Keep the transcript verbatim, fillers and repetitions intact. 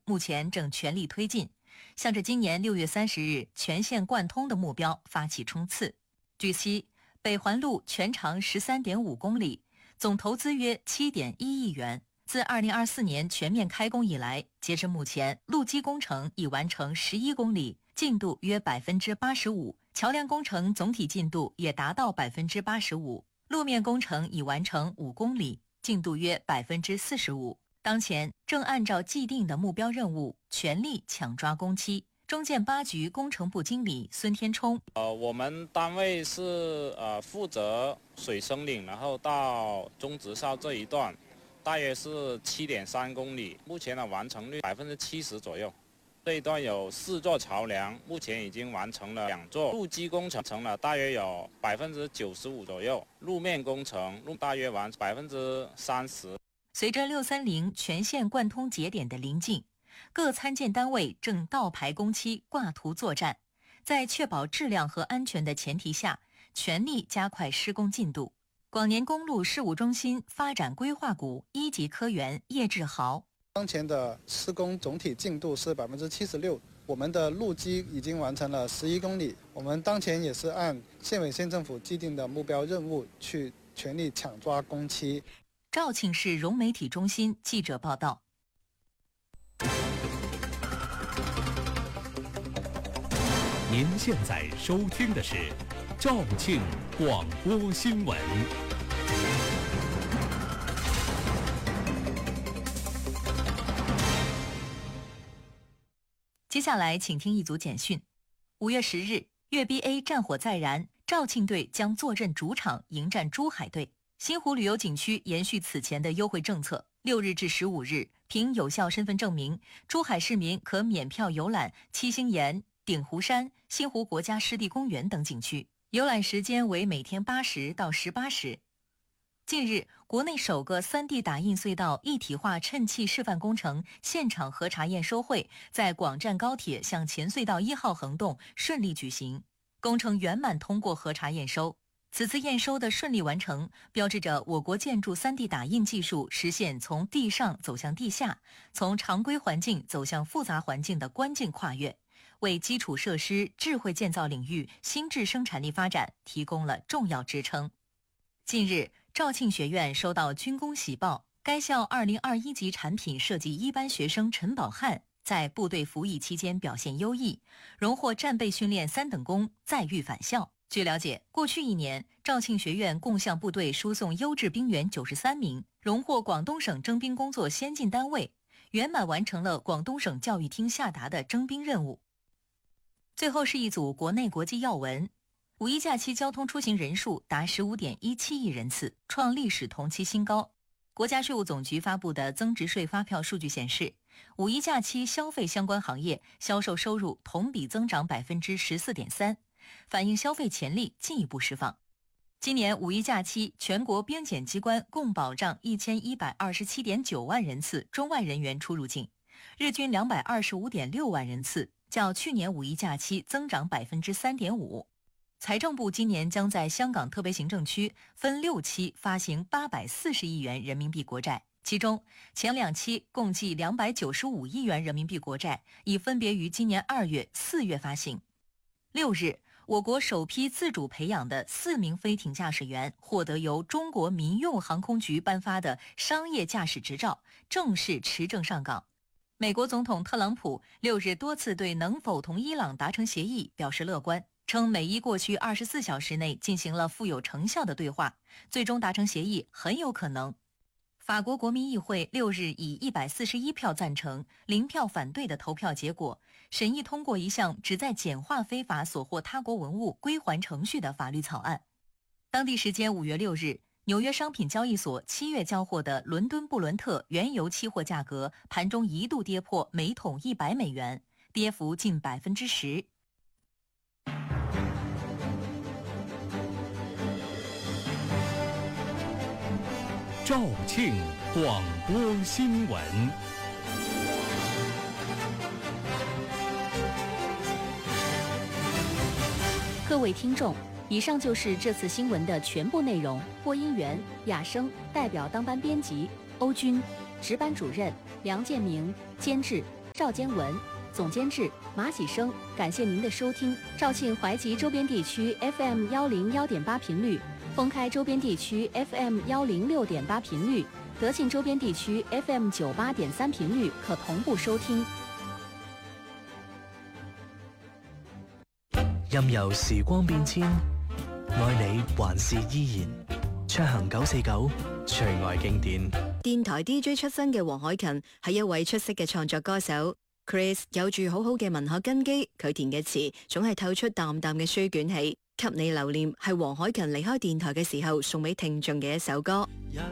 目前正全力推进，向着今年六月三十日全线贯通的目标发起冲刺。据悉，北环路全长 十三点五公里，总投资约 七点一亿元。自二零二四年全面开工以来，截至目前，路基工程已完成十一公里，进度约 百分之八十五， 桥梁工程总体进度也达到 百分之八十五， 路面工程已完成五公里，进度约 百分之四十五。当前正按照既定的目标任务，全力抢抓工期。中建八局工程部经理孙天冲， 呃，我们单位是呃负责水生岭，然后到中直哨这一段，大约是 七点三公里，目前的完成率 百分之七十 左右。这一段有四座桥梁，目前已经完成了两座，路基工程成了大约有 百分之九十五 左右，路面工程路大约完 百分之三十。 随着六三零全线贯通节点的临近，各参建单位正倒排工期挂图作战，在确保质量和安全的前提下，全力加快施工进度。广年公路事务中心发展规划股一级科员叶志豪， 当前的施工总体进度是 百分之七十六， 我们的路基已经完成了十一公里。我们当前也是按县委县政府既定的目标任务去全力抢抓工期。 肇庆市融媒体中心记者报道。 您现在收听的是肇庆广播新闻。 接下来请听一组简讯。五月十日，粤 B A 战火再燃，肇庆队将坐镇主场迎战珠海队。新湖旅游景区延续此前的优惠政策，六日至十五日，凭有效身份证明，珠海市民可免票游览七星岩、鼎湖山、新湖国家湿地公园等景区，游览时间为每天八时到十八时。近日，国内首个 三 D 打印隧道一体化衬砌示范工程现场核查验收会在广湛高铁向前隧道一号横洞顺利举行，工程圆满通过核查验收。此次验收的顺利完成，标志着我国建筑 三 D 打印技术实现从地上走向地下，从常规环境走向复杂环境的关键跨越，为基础设施智慧建造领域新质生产力发展提供了重要支撑。近日，肇庆学院收到军工喜报，该校二零二一级产品设计一班学生陈宝汉在部队服役期间表现优异，荣获战备训练三等功，载誉返校。据了解，过去一年，肇庆学院共向部队输送优质兵员九十三名，荣获广东省征兵工作先进单位，圆满完成了广东省教育厅下达的征兵任务。最后是一组国内国际要闻。五一假期交通出行人数达 十五点一七亿人次，创历史同期新高。国家税务总局发布的增值税发票数据显示，五一假期消费相关行业销售收入同比增长 百分之十四点三， 反映消费潜力进一步释放。今年五一假期，全国边检机关共保障 一千一百二十七点九万人次中外人员出入境，日均 两百二十五点六万人次，较去年五一假期增长 百分之三点五。财政部今年将在香港特别行政区分六期发行八百四十亿元人民币国债，其中前两期共计两百九十五亿元人民币国债已分别于今年二月、四月发行。六日，我国首批自主培养的四名飞艇驾驶员获得由中国民用航空局颁发的商业驾驶执照，正式持证上岗。美国总统特朗普六日多次对能否同伊朗达成协议表示乐观，称美伊过去二十四小时内进行了富有成效的对话，最终达成协议很有可能。法国国民议会六日以一百四十一票赞成、零票反对的投票结果，审议通过一项旨在简化非法所获他国文物归还程序的法律草案。当地时间五月六日，纽约商品交易所七月交货的伦敦布伦特原油期货价格盘中一度跌破每桶一百美元，跌幅近百分之十。 肇庆广播新闻。 各位听众，以上就是这次新闻的全部内容。播音员雅生，代表当班编辑欧军，值班主任梁建明，监制赵坚文，总监制马喜生。感谢您的收听。肇庆淮吉周边地区 F M 幺零幺点八频率，封开周边地区 F M 幺零六点八频率，德庆周边地區 F M 九八點三頻率可同步收聽。 任由時光變遷，愛你還是依然。卓行九四九，最愛經典。 電台 D J 出身嘅黃凱芹係一位出色嘅創作歌手。Chris 有住好好嘅文學根基，佢填嘅詞總係透出淡淡嘅書卷氣。給你留念係黃凱芹離開電台嘅時候送俾聽眾嘅一首歌。